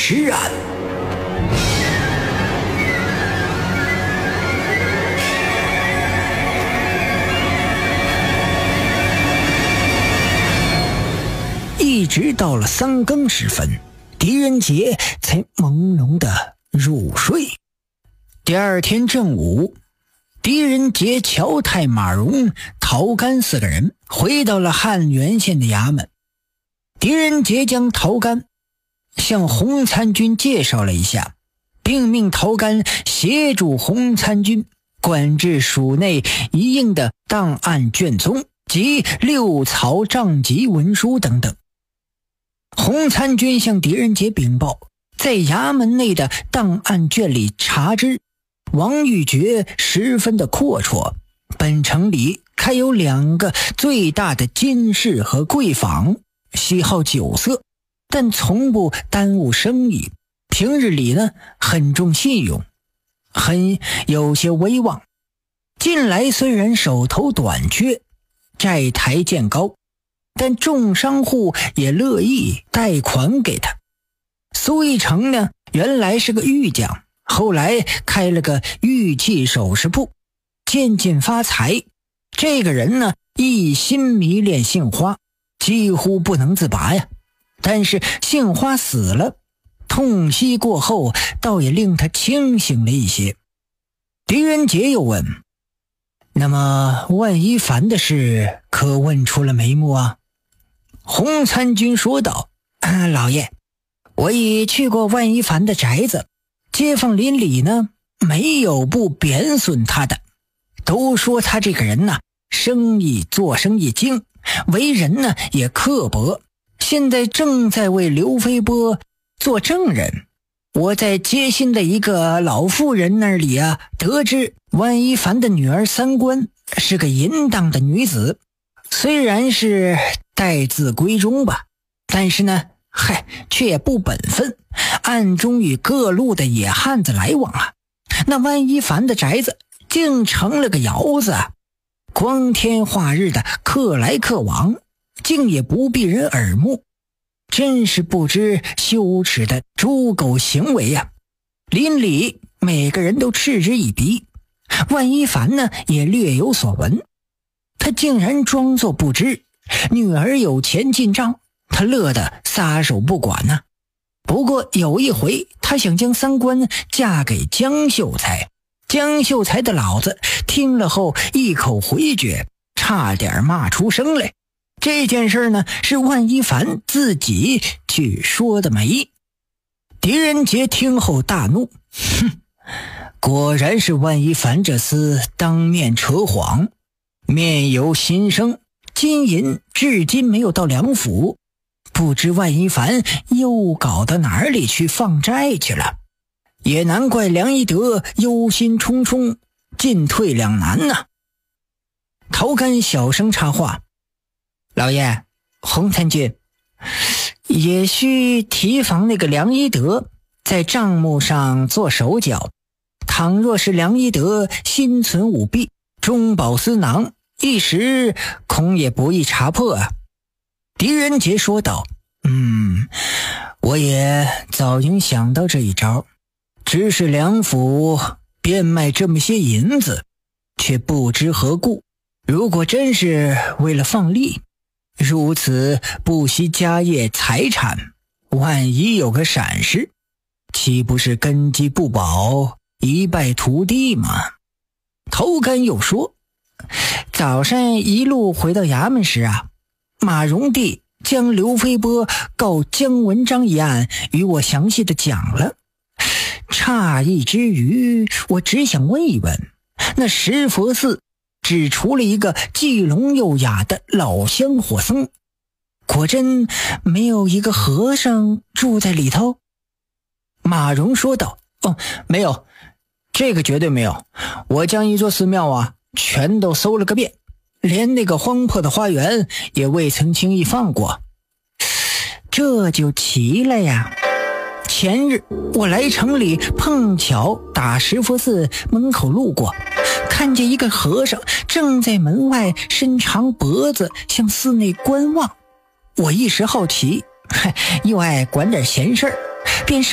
尸案。一直到了3更时分，狄仁杰才朦胧的入睡。第二天正午，狄仁杰、乔太、马荣、陶干4个人回到了汉源县的衙门。狄仁杰将陶干向洪参军介绍了一下，并命陶干协助洪参军管制署内一应的档案卷宗及6草账籍文书等等。洪参军向狄仁杰禀报，在衙门内的档案卷里查知，王玉珏十分的阔绰，本城里开有2个最大的金市和贵坊，喜好酒色，但从不耽误生意，平日里呢很重信用，很有些威望。近来虽然手头短缺，债台渐高，但众商户也乐意贷款给他。苏一成呢，原来是个玉匠，后来开了个玉器首饰铺，渐渐发财。这个人呢，一心迷恋杏花，几乎不能自拔呀。但是杏花死了，痛惜过后，倒也令他清醒了一些。狄仁杰又问：那么万一凡的事可问出了眉目啊？洪参军说道：老爷，我已去过万一凡的宅子，街坊邻里呢没有不贬损他的，都说他这个人呢做生意精，为人呢也刻薄。现在正在为刘飞波做证人。我在街心的一个老妇人那里啊，得知万一凡的女儿三官是个淫荡的女子，虽然是待字闺中吧，但是呢却也不本分，暗中与各路的野汉子来往啊。那万一凡的宅子竟成了个窑子，光天化日的客来客往，竟也不避人耳目，真是不知羞耻的猪狗行为呀！邻里每个人都嗤之以鼻，万一凡呢也略有所闻，他竟然装作不知，女儿有钱进账，他乐得撒手不管呢。不过有一回，他想将三官嫁给江秀才，江秀才的老子听了后一口回绝，差点骂出声来。这件事呢，是万一凡自己去说的媒。狄仁杰听后大怒，果然是万一凡这厮当面扯谎，面由心生，金银至今没有到梁府，不知万一凡又搞到哪里去放债去了。也难怪梁一德忧心忡忡，进退两难呢。陶干小声插话：老爷，洪参军，也需提防那个梁一德在账目上做手脚，倘若是梁一德心存舞弊，中饱私囊，一时恐也不易查破啊。狄仁杰说道：我也早应想到这一招，只是梁府变卖这么些银子，却不知何故。如果真是为了放利，如此不惜家业财产，万一有个闪失，岂不是根基不保，一败涂地吗？头干又说，早上一路回到衙门时啊，马荣弟将刘飞波告姜文章一案与我详细的讲了。诧异之余，我只想问一问，那石佛寺只除了一个既聋又哑的老香火僧，果真没有一个和尚住在里头？马荣说道：没有，这个绝对没有。我将一座寺庙啊全都搜了个遍，连那个荒破的花园也未曾轻易放过。这就奇了呀。前日我来城里，碰巧打石佛寺门口路过，看见一个和尚正在门外伸长脖子向寺内观望。我一时好奇，又爱管点闲事儿，便